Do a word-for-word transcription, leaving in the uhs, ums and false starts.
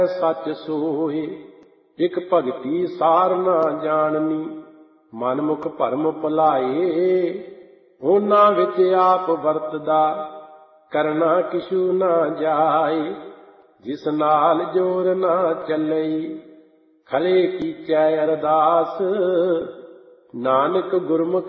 ਸੱਚ ਸੋਏ। ਇਕ ਭਗਤੀ ਸਾਰ ਨਾ ਜਾਣਨੀ, ਮਨ ਮੁਖ ਭਰਮ ਭੁਲਾਏ। ਉਹਨਾਂ ਵਿੱਚ ਆਪ ਵਰਤਦਾ, ਕਰਨਾ ਕਿਛੂ ਨਾ ਜਾਏ। ਜਿਸ ਨਾਲ ਜੋਰ ਨਾ ਚੱਲਈ, ਖਲੇ ਕੀਚੈ ਅਰਦਾਸ। ਨਾਨਕ ਗੁਰਮੁਖ